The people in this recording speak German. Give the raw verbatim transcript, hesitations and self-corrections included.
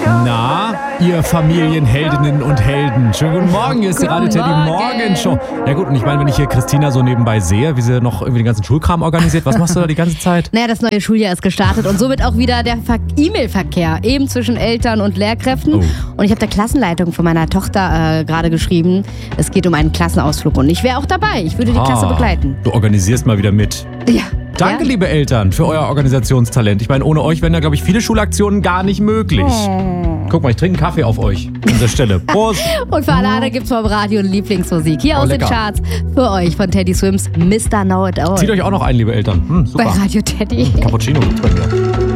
Na, ihr Familienheldinnen und Helden. Schönen guten Morgen, hier ist die Radio Teddy Morgenshow. Ja gut, und ich meine, wenn ich hier Christina so nebenbei sehe, wie sie noch irgendwie den ganzen Schulkram organisiert, was machst du da die ganze Zeit? Naja, das neue Schuljahr ist gestartet und somit auch wieder der Ver- E-Mail-Verkehr, eben zwischen Eltern und Lehrkräften. Oh. Und ich habe der Klassenleitung von meiner Tochter äh, gerade geschrieben, es geht um einen Klassenausflug und ich wäre auch dabei. Ich würde die Klasse Ah, begleiten. Du organisierst mal wieder mit. Ja. Danke, ja? liebe Eltern, für euer Organisationstalent. Ich meine, ohne euch wären da, glaube ich, viele Schulaktionen gar nicht möglich. Oh. Guck mal, ich trinke einen Kaffee auf euch an dieser Stelle. Prost! Und für alle anderen gibt's vom Radio Lieblingsmusik. Hier Oh, aus lecker. den Charts für euch von Teddy Swims Mister Know It All. Zieht euch auch noch ein, liebe Eltern. Hm, super. Bei Radio Teddy. Cappuccino gibt's bei mir.